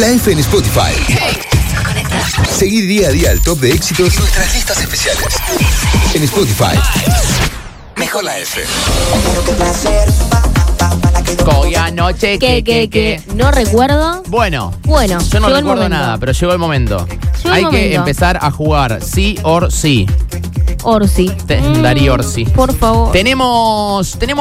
La F en Spotify. Seguir día a día el top de éxitos y nuestras listas especiales. En Spotify. Mejor la F. Hoy anoche que. No recuerdo. Bueno, Bueno, yo no llegó el recuerdo momento. nada, pero llegó el momento. Llegó el Hay que momento. empezar a jugar sí or sí. Orsi. Darío Orsi. Por favor. Tenemos. Yampi.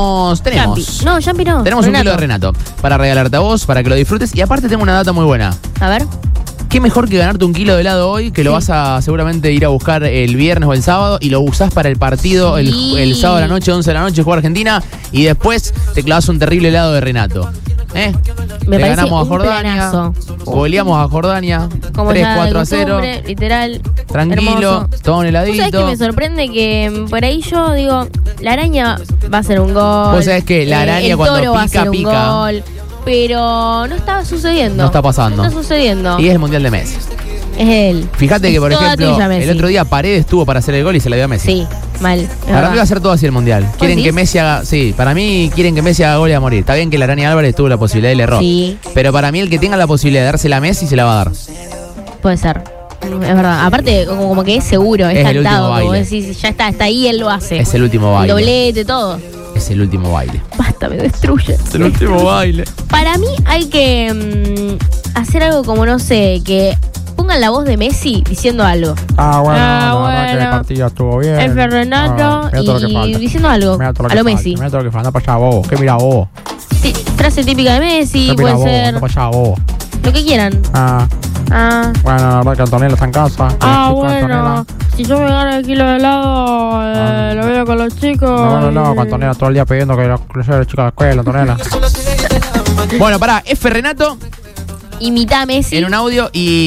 No, Yampi no. Tenemos un kilo de Renato para regalarte a vos, para que lo disfrutes. Y aparte tengo una data muy buena. A ver. ¿Qué mejor que ganarte un kilo de helado hoy? Que lo vas a seguramente ir a buscar el viernes o el sábado y lo usás para el partido Sí. el sábado a la noche, 11 de la noche, juega Argentina. Y después te clavas un terrible helado de Renato. Me Le parece ganamos a un Jordania. planazo. Goleamos a Jordania. Como 3-4 a 0. costumbre, literal. Tranquilo, Hermoso. toma un ¿Vos sabés que heladito. me sorprende que por ahí yo digo, la araña va a ser un gol? Vos sabés que la araña el cuando toro va a pica, ser un pica. gol, pero no está sucediendo. No está pasando. No está sucediendo. Y es el Mundial de Messi. Es él. Fíjate que, por Es toda ejemplo, tuya, Messi. el otro día Paredes tuvo para hacer el gol y se la dio a Messi. Sí, mal. es Para verdad. mí va a ser todo así el Mundial. Quieren decís? que Messi haga... Sí, para mí quieren que Messi haga gol y a morir. Está bien que la Araña Álvarez tuvo la posibilidad y le erró. Sí. Pero para mí el que tenga la posibilidad de dársela a Messi se la va a dar. Puede ser. Es verdad. Aparte, como que es seguro, es Es el cantado. último Como baile. decís, ya está ahí, él lo hace. Es el último baile. Doblete, todo. Es el último baile. Basta, me destruye. Es el último baile. Para mí hay que hacer algo como, no sé, que pongan la voz de Messi diciendo algo. La verdad bueno. que el partido estuvo bien. El Renato Mirá todo lo que y falta. diciendo algo Mirá todo a lo que Messi. falta. Mirá todo lo que falta. Anda para allá vos. ¿Qué mira vos? Frase típica de Messi, ¿Qué mira puede vos? ser Anda para allá vos. lo que quieran. Ah, Bueno, la verdad que Antonella está en casa. Con los chicos de Antonella. si yo me gano el kilo de helado, lo veo con los chicos. No, con Antonella todo el día pidiendo que los chicos de la escuela, Antonella. Bueno, pará. F Renato Imita a Messi. en un audio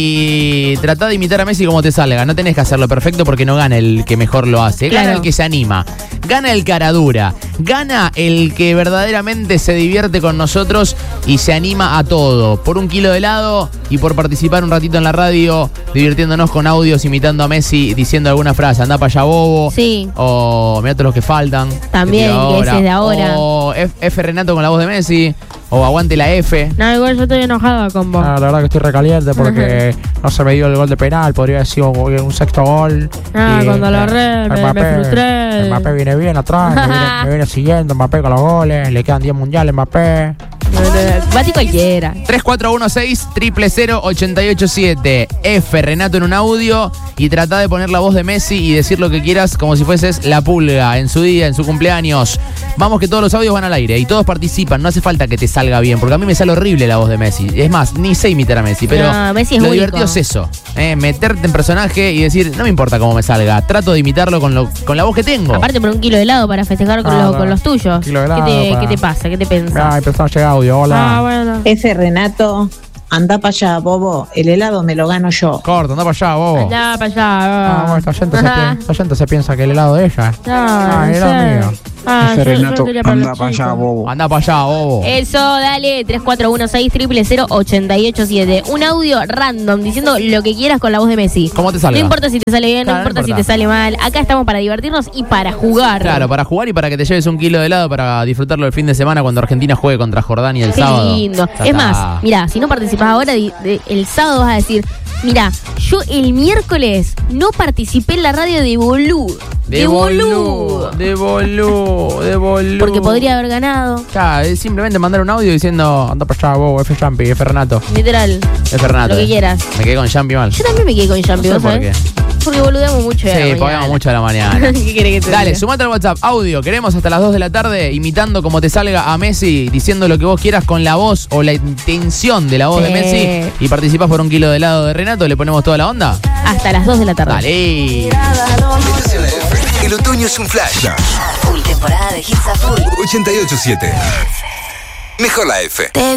y tratá de imitar a Messi como te salga. No tenés que hacerlo perfecto porque no gana el que mejor lo hace. Gana Claro. el que se anima. Gana el cara dura. Gana el que verdaderamente se divierte con nosotros y se anima a todo. Por un kilo de helado y por participar un ratito en la radio, divirtiéndonos con audios, imitando a Messi, diciendo alguna frase. Andá para allá, bobo. Sí. O mirá todos los que faltan. También, que ese es de ahora. O F Renato con la voz de Messi. O aguante la F. No, igual yo estoy enojada con vos. La verdad que estoy recaliente porque no se me dio el gol de penal. Podría haber sido un sexto gol. Y, Cuando lo erré, me frustré. Mbappé viene bien atrás. me viene siguiendo Mbappé con los goles. Le quedan 10 mundiales Mbappé. Bati cualquiera. 3416-000-887. F Renato en un audio y trata de poner la voz de Messi y decir lo que quieras como si fueses la pulga en su día, en su cumpleaños. Vamos que todos los audios van al aire y todos participan. No hace falta que te salga bien, porque a mí me sale horrible la voz de Messi. Es más, ni sé imitar a Messi, pero No, Messi es lo único. divertido es eso. Meterte en personaje y decir, no me importa cómo me salga, trato de imitarlo con la voz que tengo. Aparte por un kilo de helado para festejar con los tuyos. Kilo de helado ¿Qué te pasa? ¿Qué te pensás? Ay, empezó a llegar audio. Hola. bueno. F Renato, anda para allá, bobo. El helado me lo gano yo. Corto, anda para allá, bobo. Allá, para allá. Bueno, esta gente se piensa que el helado de ella. No, Era mío. Ese Renato, anda para allá, bobo. Anda para allá, bobo. Eso, dale, 3416-000-887. Un audio random diciendo lo que quieras con la voz de Messi. ¿Cómo te salga? No importa si te sale bien, Claro, no no importa si importa. te sale mal. Acá estamos para divertirnos y para jugar. Claro, para jugar y para que te lleves un kilo de helado para disfrutarlo el fin de semana cuando Argentina juegue contra Jordania el Qué sábado. lindo. Ya Es está. más, mira, si no participás ahora, el sábado vas a decir, mira, yo el miércoles no participé en la radio de boludo. De boludo. Porque podría haber ganado. Claro, es simplemente mandar un audio diciendo Anda para allá, bobo. F Champi, F Renato. Literal. F Renato. Lo que quieras. Me quedé con Champi mal. Yo también me quedé con Champi, No sé ¿vos por sabés? Porque boludeamos mucho de la Sí, mañana. pagamos mucho a la mañana. ¿Qué querés que te Dale, diga? sumate al WhatsApp, audio, queremos hasta las 2 de la tarde, imitando como te salga a Messi, diciendo lo que vos quieras con la voz o la intención de la voz de Sí. Messi y participás por un kilo de helado de Renato, le ponemos toda la onda. Hasta las 2 de la tarde. Dale. Estás en la F. El otoño es un flash. Full temporada de Hits a Full. 88.7. Mejor la F.